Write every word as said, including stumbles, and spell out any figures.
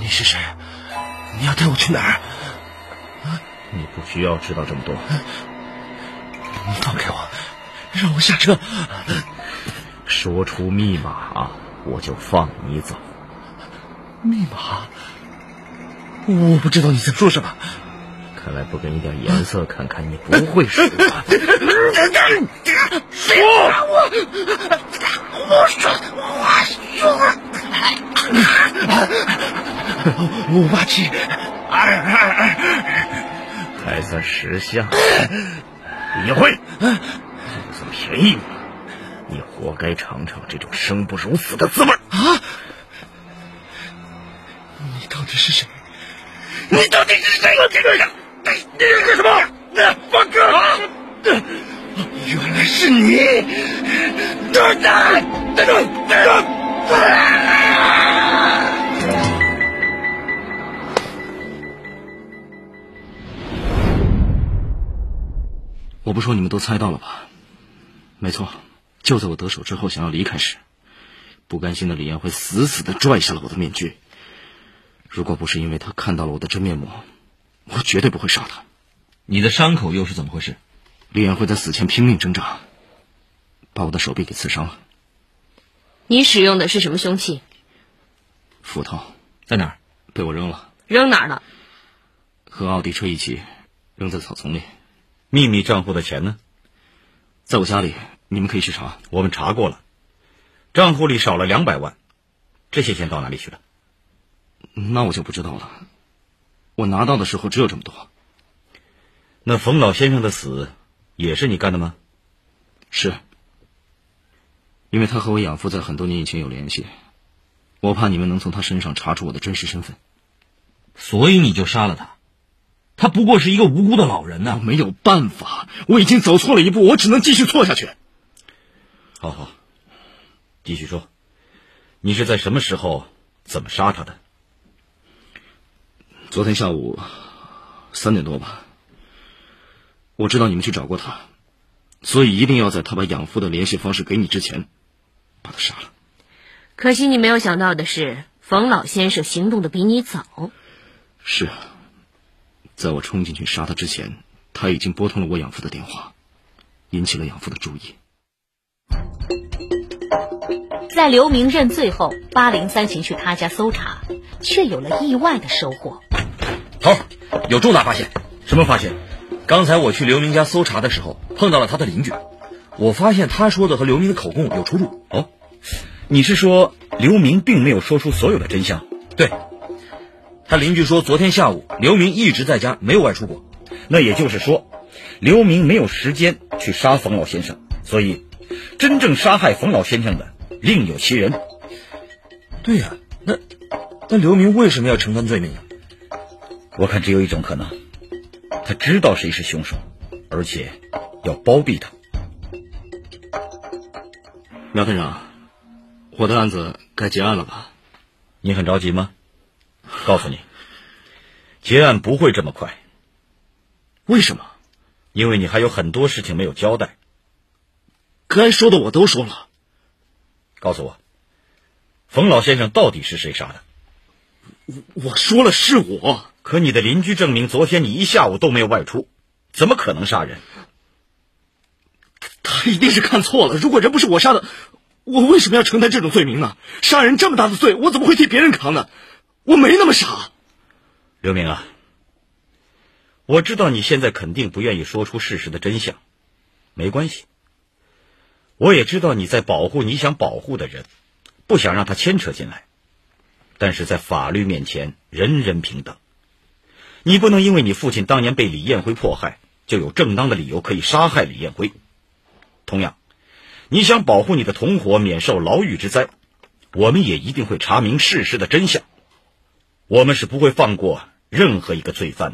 你是谁？你要带我去哪儿？ 你不需要知道这么多。 你放开我，让我下车。 说出密码，我就放你走。 密码？我不知道你在说什么。 看来不给你点颜色看看，你不会数啊。 说！我我说我说五八七二二二， 还算识相。李辉，就算便宜你，你活该尝尝这种生不如死的滋味啊！你到底是谁？你到底是谁？我这个人，你干什么？放开！原来是你！等等等等等！ 我不说你们都猜到了吧？没错，就在我得手之后想要离开时，不甘心的李彦辉死死地拽下了我的面具。如果不是因为他看到了我的真面目，我绝对不会杀他。 你的伤口又是怎么回事？ 李彦辉在死前拼命挣扎，把我的手臂给刺伤了。 你使用的是什么凶器？ 斧头。 在哪儿？ 被我扔了。 扔哪儿了？ 和奥迪车一起扔在草丛里。 秘密账户的钱呢？ 在我家里，你们可以去查。 我们查过了，账户里少了两百万，这些钱到哪里去了？ 那我就不知道了。我拿到的时候只有这么多。 那冯老先生的死也是你干的吗？ 是。因为他和我养父在很多年以前有联系，我怕你们能从他身上查出我的真实身份， 所以你就杀了他。他不过是一个无辜的老人呢、啊。 我没有办法，我已经走错了一步，我只能继续错下去。 好好，继续说，你是在什么时候怎么杀他的？ 昨天下午三点多吧。我知道你们去找过他，所以一定要在他把养父的联系方式给你之前把他杀了。 可惜你没有想到的是，冯老先生行动的比你早。 是啊，在我冲进去杀他之前，他已经拨通了我养父的电话，引起了养父的注意。 在刘明认罪后，八零三群去他家搜查，却有了意外的收获。 头，有重大发现。什么发现？刚才我去刘明家搜查的时候，碰到了他的邻居，我发现他说的和刘明的口供有出入。 哦，你是说刘明并没有说出所有的真相？ 对，他邻居说昨天下午刘明一直在家，没有外出过。 那也就是说，刘明没有时间去杀冯老先生，所以真正杀害冯老先生的另有其人。 对呀、啊，那那刘明为什么要承担罪名啊？ 我看只有一种可能，他知道谁是凶手，而且要包庇他。 苗探长，我的案子该结案了吧？ 你很着急吗？告诉你，结案不会这么快。 为什么？ 因为你还有很多事情没有交代。 该说的我都说了。 告诉我，冯老先生到底是谁杀的？ 我, 我说了是我。 可你的邻居证明昨天你一下午都没有外出，怎么可能杀人？ 他一定是看错了，如果人不是我杀的，我为什么要承担这种罪名呢？杀人这么大的罪，我怎么会替别人扛呢？我没那么傻。 刘明啊，我知道你现在肯定不愿意说出事实的真相，没关系。我也知道你在保护你想保护的人，不想让他牵扯进来。但是在法律面前，人人平等。你不能因为你父亲当年被李彦辉迫害，就有正当的理由可以杀害李彦辉。同样，你想保护你的同伙免受牢狱之灾，我们也一定会查明事实的真相。我们是不会放过任何一个罪犯